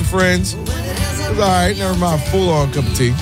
of Friends. It's all right. Never my full-on cup of tea.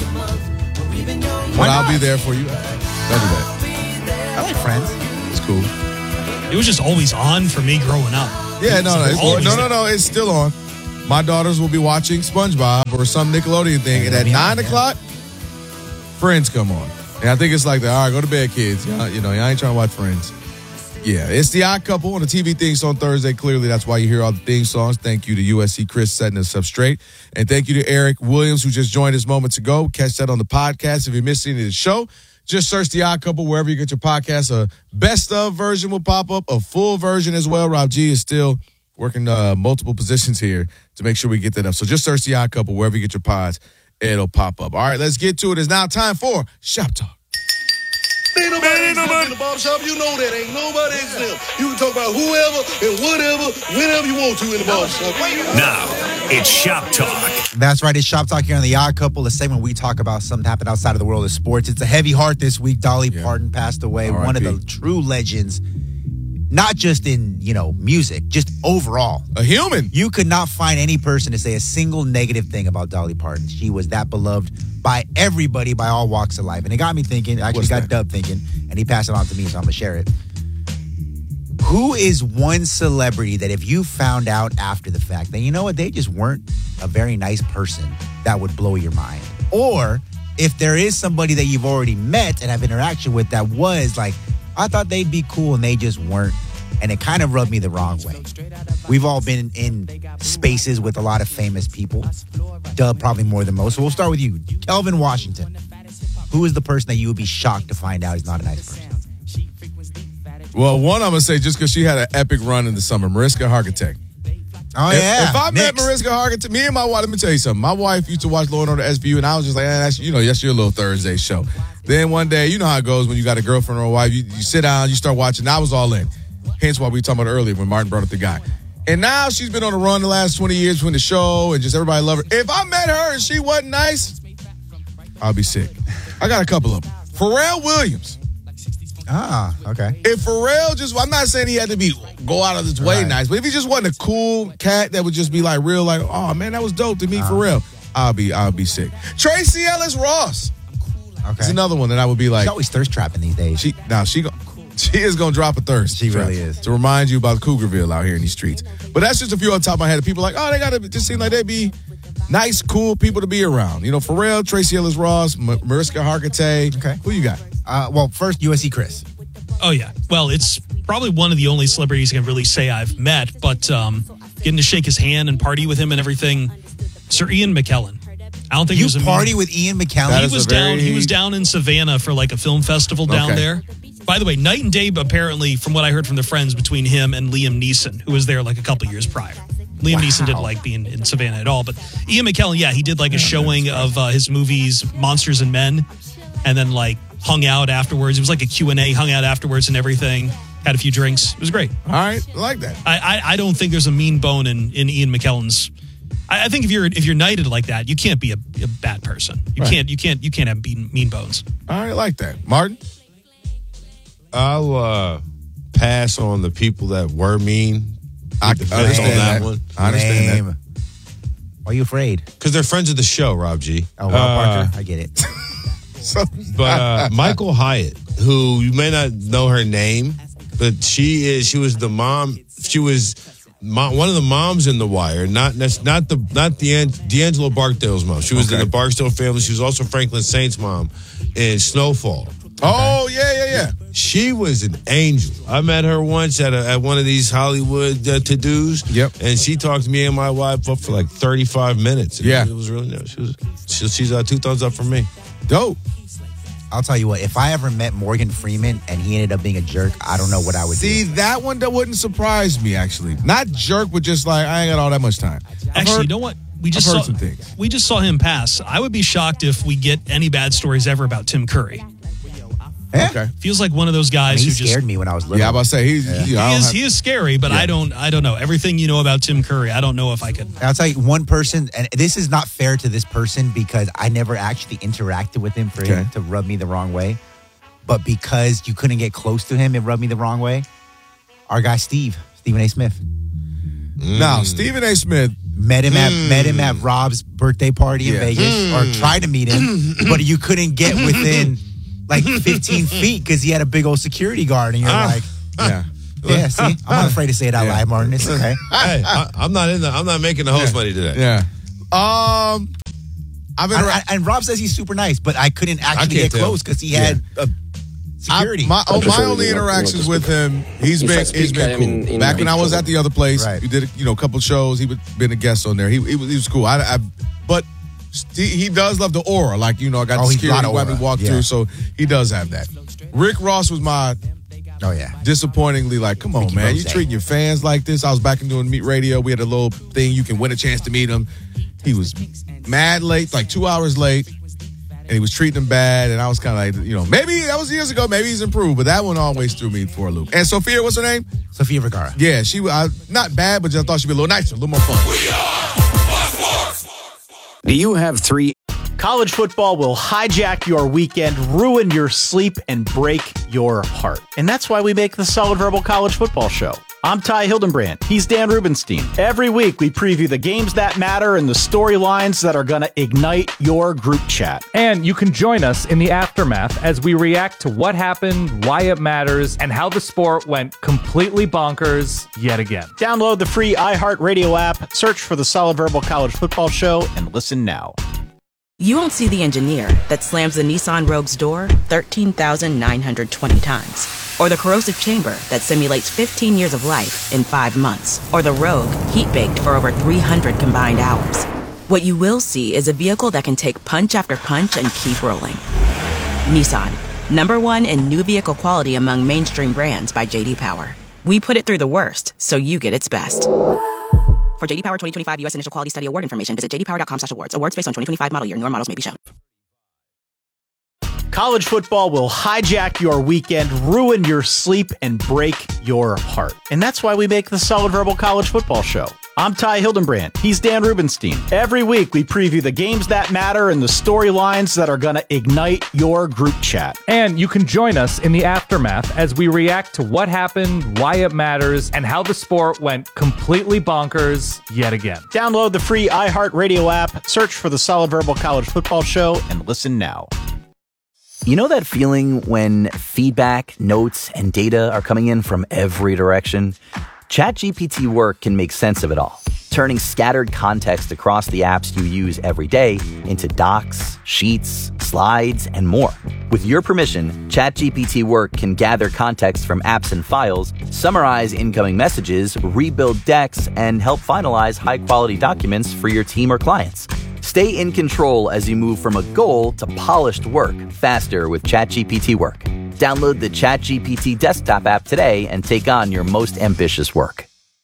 But I'll be there for you. Don't do that. I like Friends. It's cool. It was just always on for me growing up. Yeah, no. It's still on. My daughters will be watching SpongeBob or some Nickelodeon thing, and at 9 o'clock, Friends come on. And I think it's like, all right, go to bed, kids. Y'all ain't trying to watch Friends. Yeah, it's The Odd Couple on the TV things on Thursday. Clearly, that's why you hear all the theme songs. Thank you to USC Chris setting us up straight. And thank you to Eric Williams, who just joined us moments ago. Catch that on the podcast. If you missed any of the show, just search The Odd Couple wherever you get your podcast. A best of version will pop up, a full version as well. Rob G is still working multiple positions here to make sure we get that up. So just search The Odd Couple wherever you get your pods. It'll pop up. All right, let's get to it. It's now time for Shop Talk. Ain't nobody exempt in the barbershop. You know that. Ain't nobody exempt. You can talk about whoever and whatever, whenever you want to in the barbershop. Now, it's Shop Talk. That's right. It's Shop Talk here on The Odd Couple, the segment we talk about something happened outside of the world of sports. It's a heavy heart this week. Dolly Parton passed away. R.I.P. One of the true legends, not just in, music, just overall. A human. You could not find any person to say a single negative thing about Dolly Parton. She was that beloved by everybody, by all walks of life. And it got me thinking, actually got Dub thinking, and he passed it on to me, so I'm going to share it. Who is one celebrity that if you found out after the fact that, you know what, they just weren't a very nice person, that would blow your mind? Or if there is somebody that you've already met and have interaction with that was like, I thought they'd be cool and they just weren't, and it kind of rubbed me the wrong way. We've all been in spaces with a lot of famous people. Dub probably more than most. So we'll start with you. Kelvin Washington. Who is the person that you would be shocked to find out is not a nice person? Well, one I'm going to say just because she had an epic run in the summer, Mariska Hargitay. Oh, yeah. If I met Mariska Hargitay, me and my wife, let me tell you something. My wife used to watch Law & Order SVU, and I was just like, that's your little Thursday show. Then one day, you know how it goes when you got a girlfriend or a wife. You sit down, you start watching. I was all in. Hence why we were talking about earlier when Martin brought up the guy. And now she's been on a run the last 20 years between the show and just everybody love her. If I met her and she wasn't nice, I'll be sick. I got a couple of them. Pharrell Williams. Ah, okay. If Pharrell I'm not saying he had to go out of his way nice, but if he just wasn't a cool cat that would just be like real, like, oh man, that was dope to meet Pharrell, I'll be sick. Tracy Ellis Ross. Okay. It's another one that I would be like. She's always thirst trapping these days. She is going to drop a thirst. She really is. To remind you about Cougarville out here in these streets. But that's just a few on top of my head. People are like, oh, they got to just seem like they'd be nice, cool people to be around. Pharrell, Tracy Ellis Ross, Mariska Hargitay. Okay. Who you got? Well, first, USC Chris. Oh, yeah. Well, it's probably one of the only celebrities I can really say I've met, but getting to shake his hand and party with him and everything, Sir Ian McKellen. I don't think you party with Ian McKellen. He was down in Savannah for like a film festival down there. By the way, night and day, apparently, from what I heard from the friends, between him and Liam Neeson, who was there like a couple years prior. Liam Neeson didn't like being in Savannah at all, but Ian McKellen, he did like a showing of his movies, Monsters and Men, and then like hung out afterwards. It was like a Q&A, hung out afterwards and everything. Had a few drinks. It was great. All right, I like that. I don't think there's a mean bone in Ian McKellen's. I think if you're knighted like that, you can't be a bad person. You can't have mean bones. All right, I like that. Martin? I'll pass on the people that were mean. I understand that one. I understand that. Why are you afraid? Because they're friends of the show, Rob G. Oh, Parker, I get it. But Michael Hyatt, who you may not know her name, but she was the mom. She was one of the moms in The Wire. Not D'Angelo Barksdale's mom. She was in the Barksdale family. She was also Franklin Saint's mom in Snowfall. Oh, yeah. She was an angel. I met her once at one of these Hollywood to-dos. Yep. And she talked to me and my wife up for like 35 minutes. Yeah. It was really nice. She's 2 thumbs up for me. Dope. I'll tell you what, if I ever met Morgan Freeman and he ended up being a jerk, I don't know what I would do. See, that one that wouldn't surprise me, actually. Not jerk, but just like, I ain't got all that much time. You know what? We just saw some things. We just saw him pass. I would be shocked if we get any bad stories ever about Tim Curry. Okay. Feels like one of those guys who scared me when I was little. Yeah, I'm about to say he is scary, but I don't know. Everything you know about Tim Curry, I don't know if I could. I'll tell you one person, and this is not fair to this person because I never actually interacted with him for him to rub me the wrong way. But because you couldn't get close to him, it rubbed me the wrong way. Our guy Stephen A. Smith. Now, Stephen A. Smith. Met him at Rob's birthday party in Vegas, or tried to meet him, but you couldn't get within like 15 feet because he had a big old security guard, and you're like, yeah. See, I'm not afraid to say it out loud, Martin. It's okay. Hey, I'm not making the host money today. Yeah. And Rob says he's super nice, but I couldn't actually get close because he had security. My only interactions with him, he's been cool. Back when I was at the other place, he did a couple shows. He been a guest on there. He was cool. But he does love the aura. Like, I got the security when we walked through, so he does have that. Rick Ross was my disappointingly like, come on, man, you treating your fans like this. I was back and doing Meet Radio. We had a little thing, you can win a chance to meet him. He was mad late, like 2 hours late, and he was treating them bad, and I was kind of like, maybe that was years ago, maybe he's improved, but that one always threw me for a loop. And Sophia, what's her name? Sofia Vergara. Yeah, she was not bad, but just thought she'd be a little nicer, a little more fun. Do you have 3? College football will hijack your weekend, ruin your sleep, and break your heart. And that's why we make the Solid Verbal College Football Show. I'm Ty Hildenbrand. He's Dan Rubenstein. Every week, we preview the games that matter and the storylines that are going to ignite your group chat. And you can join us in the aftermath as we react to what happened, why it matters, and how the sport went completely bonkers yet again. Download the free iHeartRadio app, search for the Solid Verbal College Football Show, and listen now. You won't see the engineer that slams the Nissan Rogue's door 13,920 times. Or the corrosive chamber that simulates 15 years of life in 5 months. Or the Rogue heat-baked for over 300 combined hours. What you will see is a vehicle that can take punch after punch and keep rolling. Nissan, #1 in new vehicle quality among mainstream brands by J.D. Power. We put it through the worst, so you get its best. For J.D. Power 2025 U.S. Initial Quality Study Award information, visit jdpower.com/awards. Awards based on 2025 model year. Newer models may be shown. College football will hijack your weekend, ruin your sleep, and break your heart. And that's why we make the Solid Verbal College Football Show. I'm Ty Hildenbrand. He's Dan Rubenstein. Every week, we preview the games that matter and the storylines that are going to ignite your group chat. And you can join us in the aftermath as we react to what happened, why it matters, and how the sport went completely bonkers yet again. Download the free iHeartRadio app, search for the Solid Verbal College Football Show, and listen now. You know that feeling when feedback, notes, and data are coming in from every direction? ChatGPT Work can make sense of it all, turning scattered context across the apps you use every day into docs, sheets, slides, and more. With your permission, ChatGPT Work can gather context from apps and files, summarize incoming messages, rebuild decks, and help finalize high-quality documents for your team or clients. Stay in control as you move from a goal to polished work faster with ChatGPT Work. Download the ChatGPT desktop app today and take on your most ambitious work.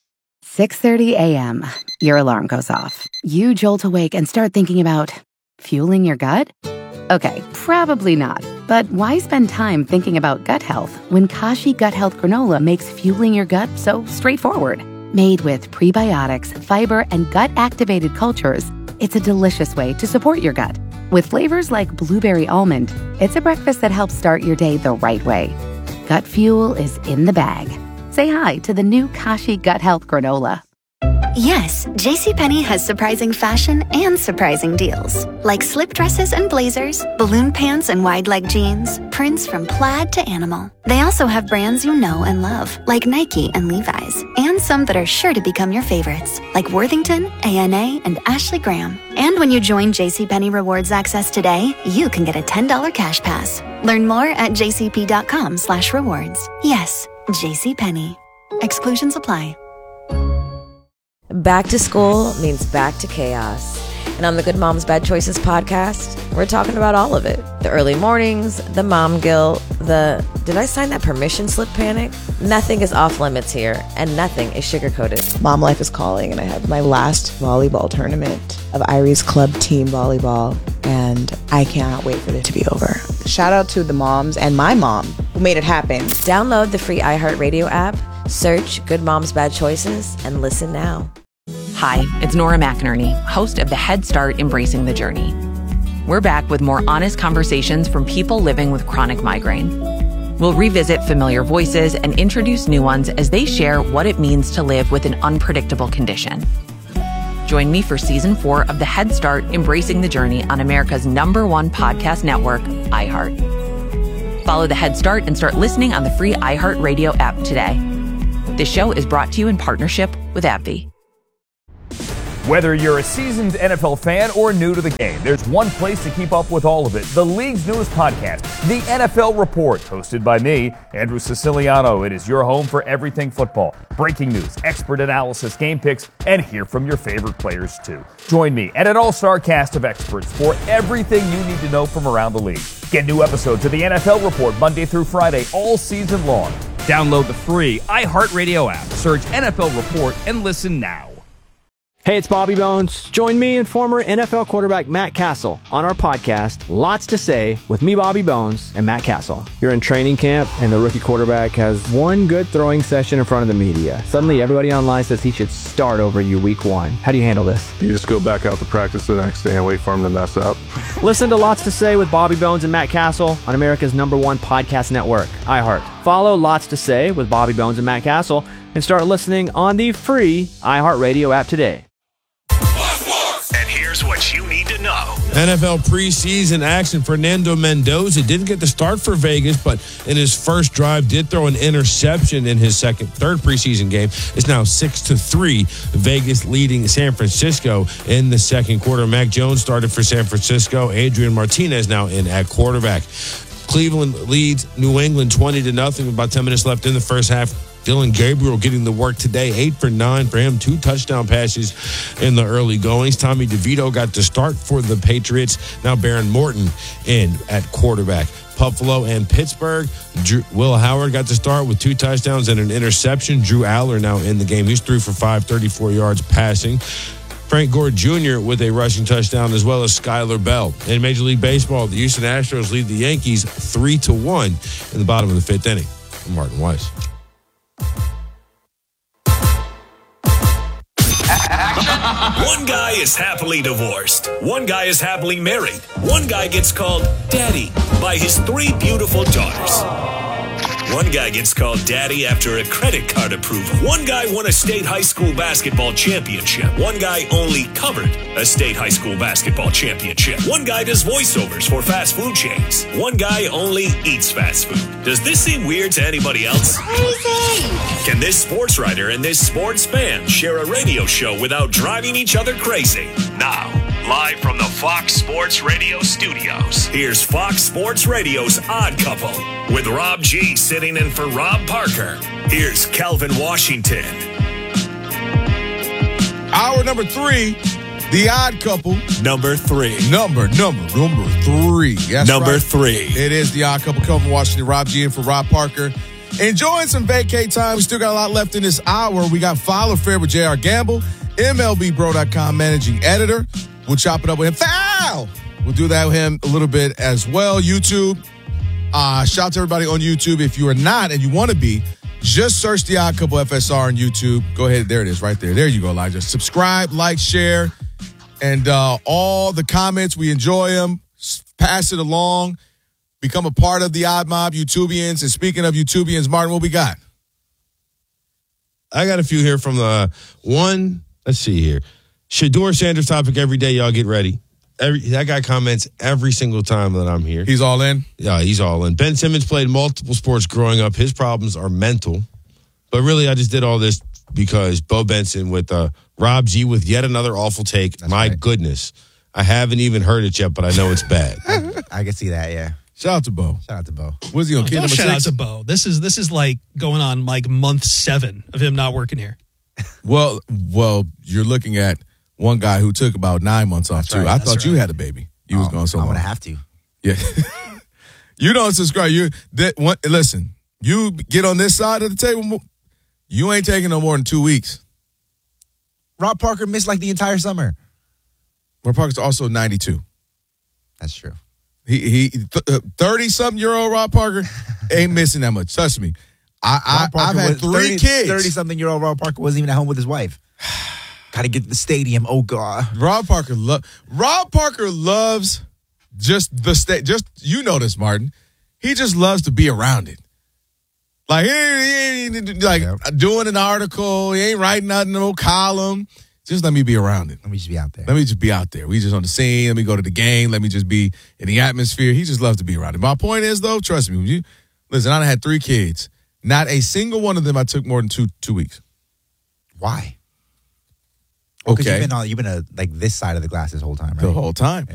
6:30 a.m. Your alarm goes off. You jolt awake and start thinking about fueling your gut? Okay, probably not. But why spend time thinking about gut health when Kashi Gut Health Granola makes fueling your gut so straightforward? Made with prebiotics, fiber, and gut-activated cultures, it's a delicious way to support your gut. With flavors like blueberry almond, it's a breakfast that helps start your day the right way. Gut fuel is in the bag. Say hi to the new Kashi Gut Health Granola. Yes, JCPenney has surprising fashion and surprising deals. Like slip dresses and blazers, balloon pants and wide leg jeans, prints from plaid to animal. They also have brands you know and love, like Nike and Levi's, and some that are sure to become your favorites, like Worthington, A&A, and Ashley Graham. And when you join JCPenney Rewards Access today, you can get a $10 cash pass. Learn more at jcp.com/rewards. Yes, JCPenney. Exclusions apply. Back to school means back to chaos. And on the Good Moms Bad Choices podcast, we're talking about all of it. The early mornings, the mom guilt, the did I sign that permission slip panic? Nothing is off limits here, and nothing is sugar-coated. Mom life is calling, and I have my last volleyball tournament of Irie's club team volleyball, and I cannot wait for it to be over. Shout out to the moms and my mom who made it happen. Download the free iHeartRadio app, search Good Moms Bad Choices, and listen now. Hi, it's Nora McInerney, host of the Head Start Embracing the Journey. We're back with more honest conversations from people living with chronic migraine. We'll revisit familiar voices and introduce new ones as they share what it means to live with an unpredictable condition. Join me for Season 4 of The Head Start, Embracing the Journey on America's #1 podcast network, iHeart. Follow The Head Start and start listening on the free iHeartRadio app today. This show is brought to you in partnership with AbbVie. Whether you're a seasoned NFL fan or new to the game, there's one place to keep up with all of it. The league's newest podcast, The NFL Report, hosted by me, Andrew Siciliano. It is your home for everything football. Breaking news, expert analysis, game picks, and hear from your favorite players too. Join me and an all-star cast of experts for everything you need to know from around the league. Get new episodes of The NFL Report Monday through Friday all season long. Download the free iHeartRadio app. Search NFL Report and listen now. Hey, it's Bobby Bones. Join me and former NFL quarterback Matt Castle on our podcast, Lots to Say, with me, Bobby Bones, and Matt Castle. You're in training camp, and the rookie quarterback has one good throwing session in front of the media. Suddenly, everybody online says he should start over you week 1. How do you handle this? You just go back out to practice the next day and wait for him to mess up. Listen to Lots to Say with Bobby Bones and Matt Castle on America's #1 podcast network, iHeart. Follow Lots to Say with Bobby Bones and Matt Castle and start listening on the free iHeartRadio app today. And here's what you need to know. NFL preseason action. Fernando Mendoza didn't get the start for Vegas, but in his first drive did throw an interception in his third preseason game. It's now 6-3. Vegas leading San Francisco in the second quarter. Mac Jones started for San Francisco. Adrian Martinez now in at quarterback. Cleveland leads New England 20-0 with about 10 minutes left in the first half. Dylan Gabriel getting the work today, 8 for 9 for him, 2 touchdown passes in the early goings. Tommy DeVito got the start for the Patriots. Now Baron Morton in at quarterback. Buffalo and Pittsburgh. Will Howard got to start with 2 touchdowns and an interception. Drew Aller now in the game. He's 3 for 5, 34 yards passing. Frank Gore Jr. with a rushing touchdown, as well as Skylar Bell. In Major League Baseball, the Houston Astros lead the Yankees 3-1 in the bottom of the 5th inning. I'm Martin Weiss. One guy is happily divorced. One guy is happily married. One guy gets called daddy by his 3 beautiful daughters. One guy gets called daddy after a credit card approval. One guy won a state high school basketball championship. One guy only covered a state high school basketball championship. One guy does voiceovers for fast food chains. One guy only eats fast food. Does this seem weird to anybody else? Crazy! Can this sports writer and this sports fan share a radio show without driving each other crazy? Now, live from the Fox Sports Radio studios, here's Fox Sports Radio's Odd Couple with Rob G sitting in for Rob Parker. Here's Calvin Washington. Hour number 3, The Odd Couple. Number 3. Number 3. That's number right. 3. It is The Odd Couple. Calvin Washington, Rob G in for Rob Parker. Enjoying some vacay time. We still got a lot left in this hour. We got Follow Fair with J.R. Gamble, MLBBro.com managing editor. We'll chop it up with him. Foul! We'll do that with him a little bit as well. YouTube. Shout out to everybody on YouTube. If you are not and you want to be, just search The Odd Couple FSR on YouTube. Go ahead. There it is right there. There you go, Elijah. Subscribe, like, share, and all the comments. We enjoy them. Pass it along. Become a part of the Odd Mob, YouTubians. And speaking of YouTubians, Martin, what we got? I got a few here from the one. Let's see here. Shedeur Sanders topic every day. Y'all get ready. That guy comments every single time that I'm here. He's all in? Yeah, he's all in. Ben Simmons played multiple sports growing up. His problems are mental. But really, I just did all this because Bo Benson with Rob G with yet another awful take. That's My goodness. I haven't even heard it yet, but I know it's bad. I can see that, yeah. Shout out to Bo. Shout out to Bo. Was he on kid number 6? Shout out to Bo. This is like going on like month 7 of him not working here. Well, you're looking at one guy who took about 9 months off, too. I thought you had a baby. You was going so long. I'm going to have to. Yeah. You don't subscribe. Listen, you get on this side of the table, you ain't taking no more than 2 weeks. Rob Parker missed like the entire summer. Rob Parker's also 92. That's true. He 30-something-year-old Rob Parker ain't missing that much. Trust me. I've had 3 kids. 30-something-year-old Rob Parker wasn't even at home with his wife. Got to get to the stadium. Oh, God. Rob Parker loves just the state. Just, you know this, Martin. He just loves to be around it. Like, he ain't like doing an article. He ain't writing nothing, no column. Just let me be around it. Let me just be out there. Let me just be out there. We just on the scene. Let me go to the game. Let me just be in the atmosphere. He just loves to be around it. My point is, though, trust me, listen, I done had 3 kids. Not a single one of them I took more than two weeks. Why? Okay. You've been like this side of the glass this whole time, right? The whole time.